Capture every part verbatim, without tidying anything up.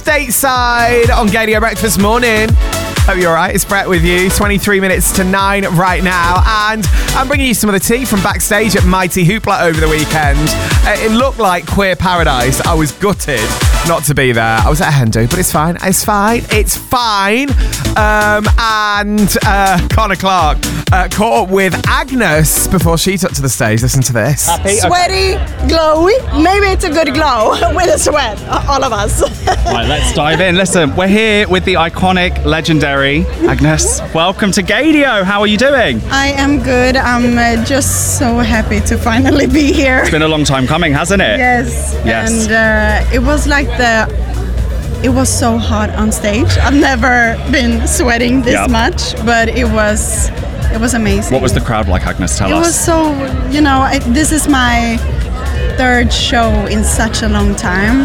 Stateside on Gaydio Breakfast Morning. Hope you're alright. It's Brett with you. twenty-three minutes to nine right now. And I'm bringing you some of the tea from backstage at Mighty Hoopla over the weekend. Uh, it looked like queer paradise. I was gutted not to be there. I was at Hendo, but it's fine. It's fine. It's fine. Um, and uh, Connor Clark uh, caught up with Agnes before she took to the stage. Listen to this. Happy? Sweaty, glowy. Maybe it's a good glow with a sweat, all of us. Right, let's dive in. Listen, we're here with the iconic, legendary Agnes. Welcome to Gaydio. How are you doing? I am good. I'm uh, just so happy to finally be here. It's been a long time coming, hasn't it? Yes. Yes. And uh, it was like the... It was so hot on stage. I've never been sweating this Yep. much, but it was... It was amazing. What was the crowd like, Agnes? Tell It us. was so, you know, I, this is my third show in such a long time,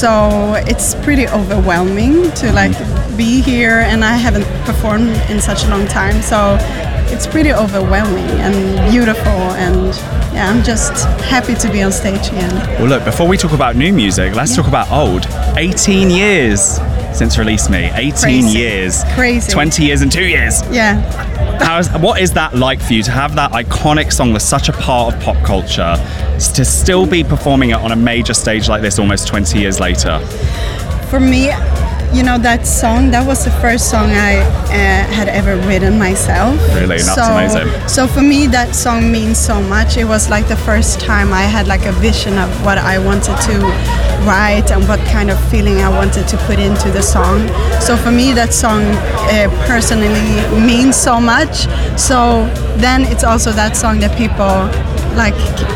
so it's pretty overwhelming to like be here, and I haven't performed in such a long time, so it's pretty overwhelming and beautiful, and yeah, I'm just happy to be on stage again. Well, look, before we talk about new music, let's Yeah. talk about old. eighteen years since Release Me. eighteen Crazy. years. Crazy. twenty years and two years. Yeah. How's, what is that like for you to have that iconic song that's such a part of pop culture, to still be performing it on a major stage like this almost twenty years later? For me, you know, that song, that was the first song I uh, had ever written myself. Really? That's so, amazing. So for me, that song means so much. It was like the first time I had like a vision of what I wanted to write and what kind of feeling I wanted to put into the song. So for me, that song uh, personally means so much. So then it's also that song that people, like,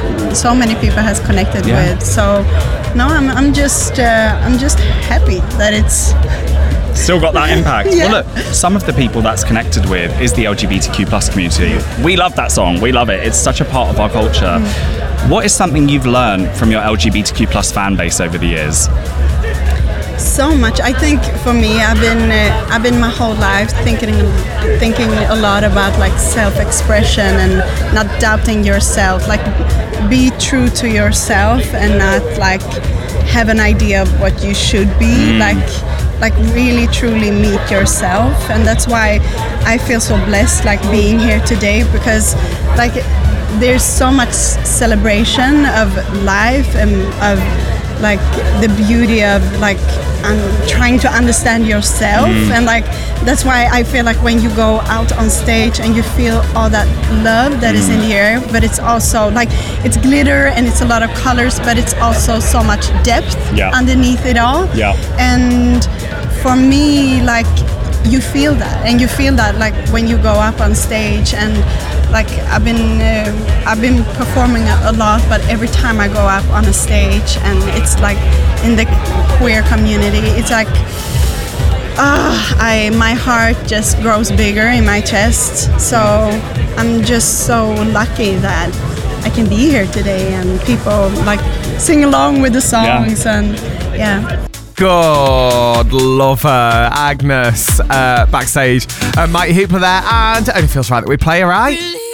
so many people has connected Yeah. with. So no, I'm I'm just uh, I'm just happy that it's Still got that impact. Yeah. Well, look, some of the people that's connected with is the L G B T Q plus community. We love that song. We love it. It's such a part of our culture. Mm. What is something you've learned from your L G B T Q plus fan base over the years? so much. I think for me, I've been uh, I've been my whole life thinking thinking a lot about like self-expression and not doubting yourself. Like, be true to yourself and not like have an idea of what you should be. Mm. Like, like really truly meet yourself. And that's why I feel so blessed like being here today, because like there's so much celebration of life and of like the beauty of like um, trying to understand yourself. Mm. And like that's why I feel like when you go out on stage and you feel all that love that Mm. is in the air, but it's also like it's glitter and it's a lot of colors, but it's also so much depth Yeah. underneath it all. Yeah. And for me, like you feel that, and you feel that like when you go up on stage. And like I've been uh, I've been performing a, a lot, but every time I go up on a stage and it's like in the queer community, it's like ah, I my heart just grows bigger in my chest. So I'm just so lucky that I can be here today and people like sing along with the songs. Yeah. And yeah. God love her, Agnes, uh, backstage. Uh, Mighty Hoopla there, and it only feels right that we play her, right?